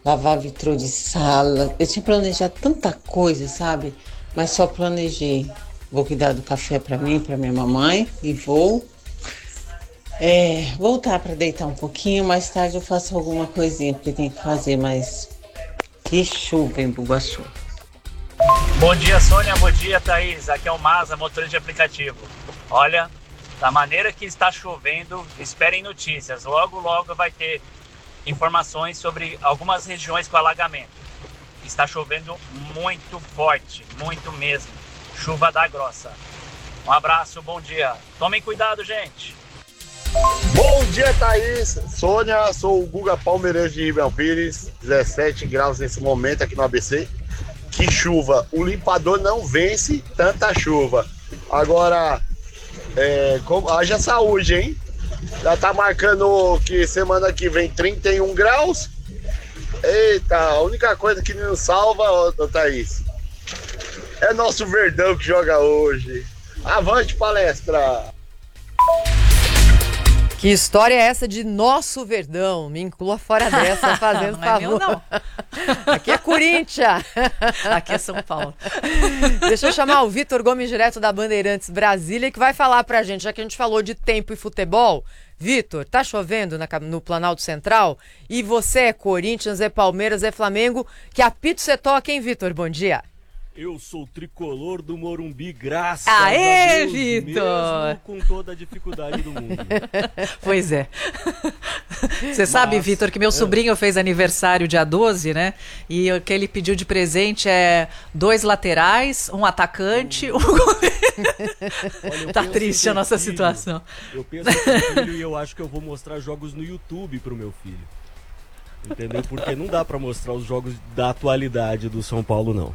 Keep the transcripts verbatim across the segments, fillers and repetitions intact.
lavar vitrô de sala. Eu tinha planejado tanta coisa, sabe? Mas só planejei. Vou cuidar do café para mim, para minha mamãe e vou é, voltar para deitar um pouquinho. Mais tarde eu faço alguma coisinha porque tem que fazer, mas que chuva em Bugaçu. Bom dia, Sônia. Bom dia, Thaís. Aqui é o Maza, motorista de aplicativo. Olha, da maneira que está chovendo, esperem notícias. Logo, logo vai ter informações sobre algumas regiões com alagamento. Está chovendo muito forte, muito mesmo. Chuva da grossa. Um abraço, bom dia. Tomem cuidado, gente. Bom dia, Thaís. Sônia, sou o Guga Palmeirense de Ribeirão Pires. dezessete graus nesse momento aqui no A B C. Que chuva. O limpador não vence tanta chuva. Agora, é, como, haja saúde, hein? Já tá marcando que semana que vem trinta e um graus. Eita, a única coisa que nos salva, ô, ô, Thaís, é nosso Verdão que joga hoje. Avante, palestra! Que história é essa de nosso Verdão? Me inclua fora dessa, fazendo não favor. É meu, não. Aqui é Corinthians. Aqui é São Paulo. Deixa eu chamar o Vitor Gomes, direto da Bandeirantes Brasília, que vai falar pra gente, já que a gente falou de tempo e futebol. Vitor, tá chovendo na, no Planalto Central? E você é Corinthians, é Palmeiras, é Flamengo. Que apito você toca, hein, Vitor? Bom dia. Eu sou o tricolor do Morumbi, graças Aê, a Deus, Vitor! mesmo com toda a dificuldade do mundo. Pois é. Você sabe, Mas, Vitor, que meu é. sobrinho fez aniversário dia doze, né? E o que ele pediu de presente é dois laterais, um atacante, um goleiro. Olha, eu Tá penso triste em a nossa ter filho, situação. Eu penso em ter filho e eu acho que eu vou mostrar jogos no YouTube pro meu filho. Entendeu? Porque não dá pra mostrar os jogos da atualidade do São Paulo, não.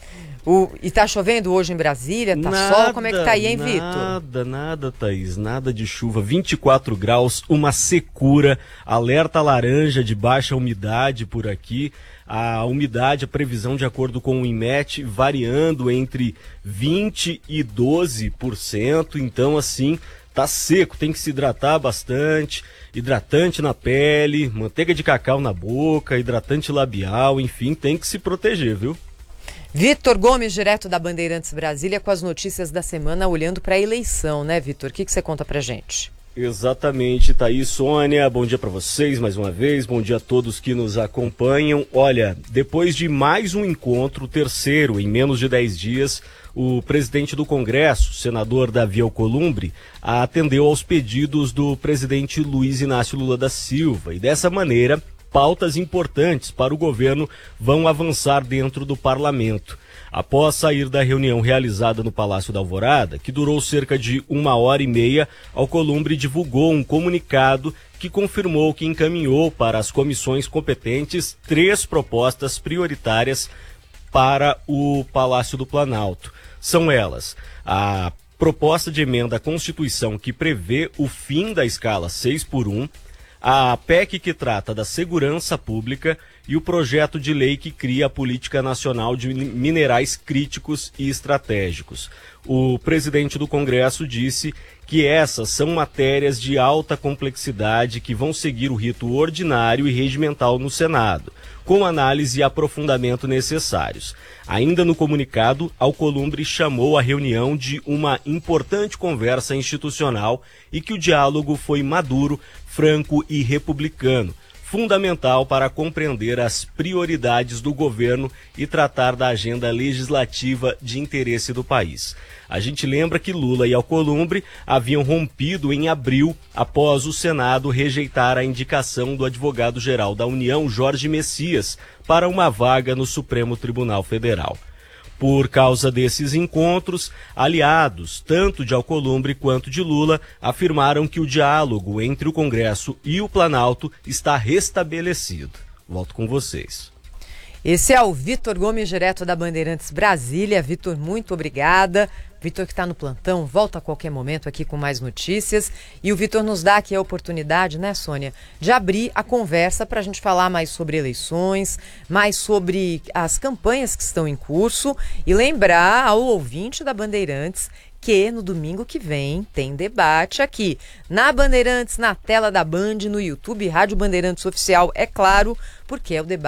O, e tá chovendo hoje em Brasília? Tá Nada, sol? Como é que tá aí, hein, nada, Vitor? Nada, nada, Thaís. Nada de chuva. vinte e quatro graus, uma secura, alerta laranja de baixa umidade por aqui. A umidade, a previsão de acordo com o INMET, variando entre vinte e doze por cento. Então, assim, tá seco, tem que se hidratar bastante. Hidratante na pele, manteiga de cacau na boca, hidratante labial, enfim, tem que se proteger, viu? Vitor Gomes, direto da Bandeirantes Brasília, com as notícias da semana, olhando para a eleição, né, Vitor? O que, que você conta pra gente? Exatamente, Thaís, Sônia, bom dia para vocês mais uma vez, bom dia a todos que nos acompanham. Olha, depois de mais um encontro, o terceiro em menos de dez dias, o presidente do Congresso, senador Davi Alcolumbre, atendeu aos pedidos do presidente Luiz Inácio Lula da Silva e dessa maneira pautas importantes para o governo vão avançar dentro do parlamento. Após sair da reunião realizada no Palácio da Alvorada, que durou cerca de uma hora e meia, Alcolumbre divulgou um comunicado que confirmou que encaminhou para as comissões competentes três propostas prioritárias para o Palácio do Planalto. São elas: a proposta de emenda à Constituição que prevê o fim da escala seis por um, a P E C que trata da segurança pública e o projeto de lei que cria a Política Nacional de Minerais Críticos e Estratégicos. O presidente do Congresso disse que essas são matérias de alta complexidade que vão seguir o rito ordinário e regimental no Senado, com análise e aprofundamento necessários. Ainda no comunicado, Alcolumbre chamou a reunião de uma importante conversa institucional e que o diálogo foi maduro, franco e republicano, fundamental para compreender as prioridades do governo e tratar da agenda legislativa de interesse do país. A gente lembra que Lula e Alcolumbre haviam rompido em abril, após o Senado rejeitar a indicação do advogado-geral da União, Jorge Messias, para uma vaga no Supremo Tribunal Federal. Por causa desses encontros, aliados, tanto de Alcolumbre quanto de Lula, afirmaram que o diálogo entre o Congresso e o Planalto está restabelecido. Volto com vocês. Esse é o Vitor Gomes, direto da Bandeirantes Brasília. Vitor, muito obrigada. Vitor que está no plantão, volta a qualquer momento aqui com mais notícias. E o Vitor nos dá aqui a oportunidade, né, Sônia, de abrir a conversa para a gente falar mais sobre eleições, mais sobre as campanhas que estão em curso e lembrar ao ouvinte da Bandeirantes que no domingo que vem tem debate aqui na Bandeirantes, na tela da Band, no YouTube, Rádio Bandeirantes Oficial, é claro, porque é o debate